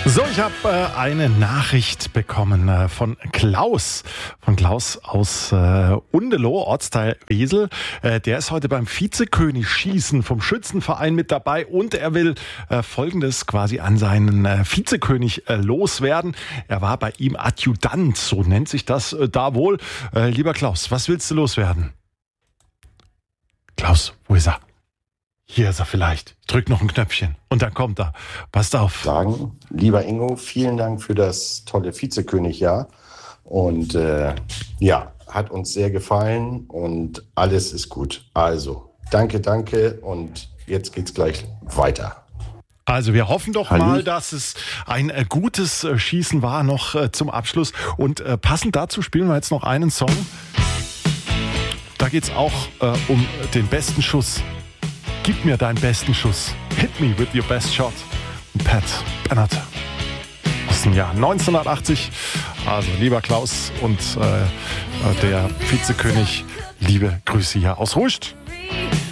So, ich habe eine Nachricht bekommen von Klaus. Von Klaus aus Undeloh, Ortsteil Wesel. Der ist heute beim Vizekönig-Schießen vom Schützenverein mit dabei und er will Folgendes quasi an seinen Vizekönig loswerden. Er war bei ihm Adjutant, so nennt sich das da wohl. Lieber Klaus, was willst du loswerden? Klaus, wo ist er? Hier ist er vielleicht. Ich drück noch ein Knöpfchen und dann kommt er. Passt auf. Sagen, lieber Ingo, vielen Dank für das tolle Vizekönig-Jahr. Und hat uns sehr gefallen und alles ist gut. Also, danke und jetzt geht's gleich weiter. Also wir hoffen doch mal, dass es ein gutes Schießen war noch zum Abschluss. Und passend dazu spielen wir jetzt noch einen Song. Da geht's auch um den besten Schuss. Gib mir deinen besten Schuss. Hit me with your best shot. Pat Bennett aus dem Jahr 1980. Also lieber Klaus und der Vizekönig, liebe Grüße hier aus Ruscht.